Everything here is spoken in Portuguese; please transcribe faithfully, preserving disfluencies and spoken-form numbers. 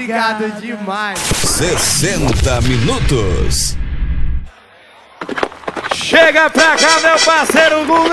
Obrigado demais. sessenta minutos. Chega pra cá, meu parceiro Lula.